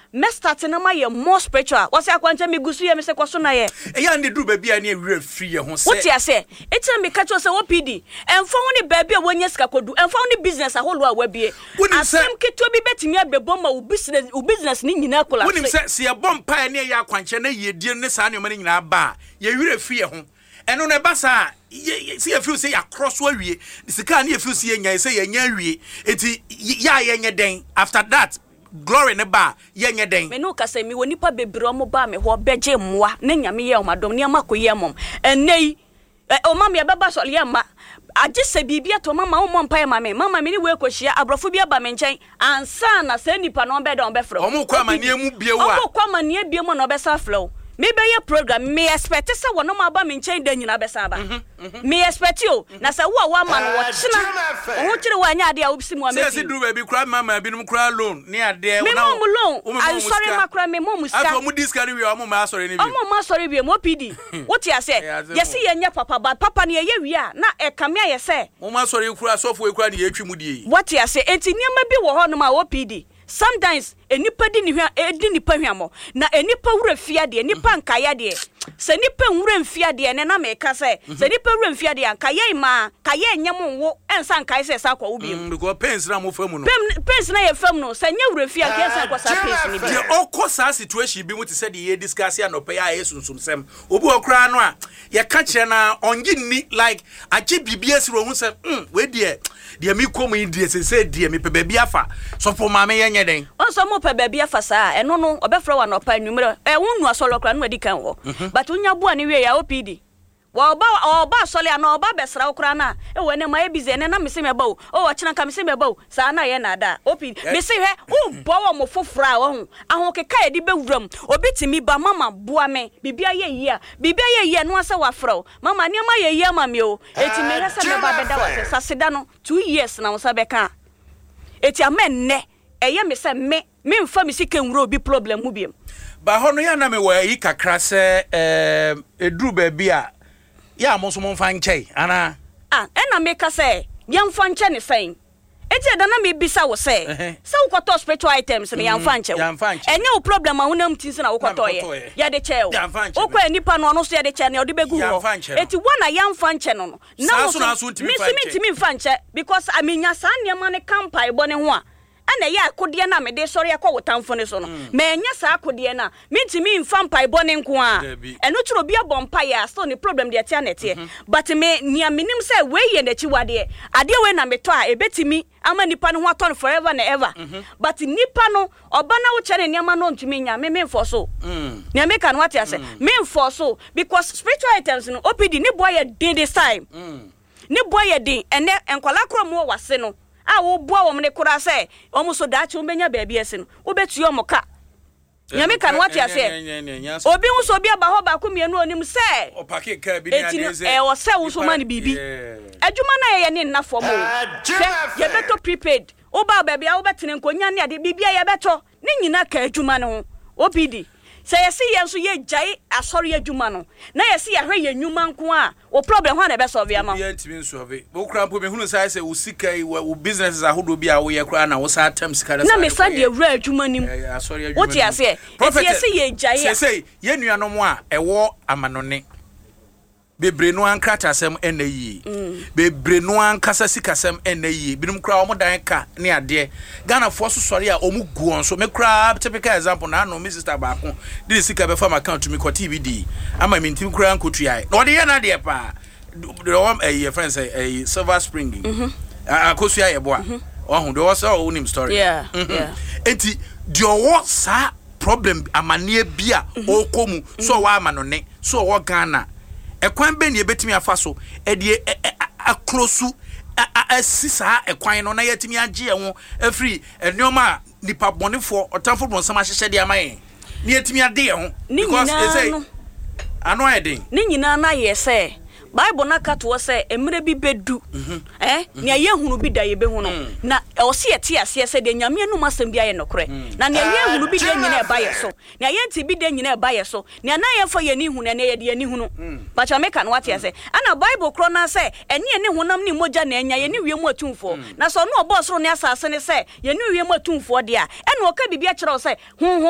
me start na ma ye more spiritual wase akwanta me gusu ye me se kwaso na ye e ya ndi dru ba bia na e wura free ye ho se what you say etina me ka cho se OPD emfa ho ni ba bia wonya sika kodu emfa ho ni business aholo a wabie asem keto bi betimi abebo ma u business ni nyina kola wonim se ye bompa ne ye akwanche na ye die ne saa ne ma nyina ba ye wura free ye ho eno ne basa see you feel say ya cross wawie sika na you feel say nya say nya wie enti ya ye den after that glory ne ba ye nya den me no ka say me woni pa bebre o mo ba me ho beje mmoa na nyame ye o madom ne makoye mom enei o mama ye beba so ye ma age se bibia to mama o mo mpa ye mama me ni we kohia abrofo bia ba me nchen ansa na se nipa no be don be frɛ o mo kwa manie mu bie wo a o mo kwa manie bie mo no be sa frɛ me be your program me expect say wono ma ba me nchen da nyina be sa ba me expect you na say wo wa man wo china ho kire wa nya ade a obisi mu amesi say do baby cry mama bi num cry loan ne ade me mom loan I sorry makra me mom ska ato mu discard we o mom sorry ne bi o mom sorry bi mo PD what you say yes ye nya papa ba papa ne ye wi a na e kame ye say mom sorry kura sofo e kura ne ye twi mu die what you say enti niam bi wo ho no ma OPD sometimes enipa di ni hwa edi nipa hwamo na enipa wura fia de enipa nkaya de se nipa wura mfia de ne na me ka se se nipa wura mfia de nkaya ma kaya nyam wo ensa nkaya se sa kwa wo bi because pens na mo famu no pens na ye fam no se nya wura fia ke sa kwa sa pens ni bi de okosa situation bi mu te se de ye discuss ya no pe ya yesunsum sem obi okra no a ye ka kire na ongi ni like age bibia si ro hu se we de mi komu indie se de mi pe ba bi afa so for ma me ye nye den onso mo pe ba bi afa sa eno no obefra wa no pa nwumre wonu asolo kra no adi kan ho but unya bua ne we ya OPD wa oba asole na oba besra okra na e we ne ma e bize ne na mese me ba o wa china ka mese me ba o sa na ye na da OPD mese he u bo wo mo fofra wo hu ahokeka ye di bewuram obitimi ba mama bua me bibia ye ye no ase wa frao mama ne ma ye ye ma me o eti me hesa me ba beda wa se saseda no 2 years na wo sa beka eti amen ne eye me se me mfa me sika nwuro obi problem mu biem ba hono ya na me wa yi kakra se eduru ba bia ya mo so mo mfa nchei ana ena me ka se ya mfa nche ne sen eti da na me bisa wo se se wo koto spiritual items me ya mfa nche enye wo problem ahunam tinsi na wo koto ye ya de che wo okwa nipa no no so ya de che ne odi begu ho eti wona ya mfa nche no na wo mi mfa nche because amenya sa nneema ne kampai bone ho a ana ya akode na me de sori akọ wotamfo ne so no me nya sa akode na mintimi mfa mpai bone nko a eno turo bia bompa ya so ne problem de tia nete but me nia minim say we ye na chi wade ade we na meto a ebetimi ama nipa no ho aton forever and ever but nipa no oba na wo chere niam no ntumi nya me mfo so nia me kan what ya say me mfo so because spiritual items no OPD ni boy ye dey this time ni boy ye dey ene enkwala kro mo wase no a wo boa wo mne kura se o mu so da chi umbenya baabi ese no wo betu o moka nyame kan what ya se obi hu so bia ba ho ba ko mienu onim se o pake ka bi ni adeze o se wo so mani bibi adwuma na ye ne nnafo mo ye beto prepaid wo ba baabi a wo betene nkonya ne ade bibia ye beto ne nyina ka adwuma no OPD se yesi ye nso ye jai asori adwuma no na yesi ya hwe ye nyuma nko a wo problem ho na be solve ama ye ntimi nsolve wo kra mpo me hunu sai se wo sika wo businesses ahodo bia wo ye kra na wo sa atam sika na me sa de wura adwuma nim asori adwuma wo ti ase yesi ye jai se ye nuanom a ewo amanone bebre no ankratasem enayi bebre no ankasa sikasem enayi binum kra omo dan ka ne ade Ghana fo so sori a omu guon so me kra typical example na no me sister ba ko di sika be farm account mi ko TVD ama mi ntim kra ankotu ai no de ye na de pa your friend say Silver Spring akosu ai ebo a ohun do so onim story enti di owo sa problem amane bia okomu so wa amanone so wo Ghana ekwan be ne betimi afa so e de aklosu asisa ekwan no na yetimi age ho afri enioma nipa bonefo otamfo bonsam ahyehye de amaye ne yetimi ade ho because they say ano eden ni nyina na ye say Bible na kato say emre bi bedu ne ye hunu bi da ye be hunu na o se yete ase se de nyame anu masem bia ye nokre na ne ye hunu bi de nyina e ba ye so ne ye nti bi de nyina e ba ye so ne na ye fa ye ni hunu ne ye de ye ni hunu ba cha me kan what ye say ana Bible kro na say ene ye ni hunam ni moja na enya ye ni wiemu atumfo na so no obo soro ne asase ne say ye ni wiemu atumfo de a ene o ka bibia kire o say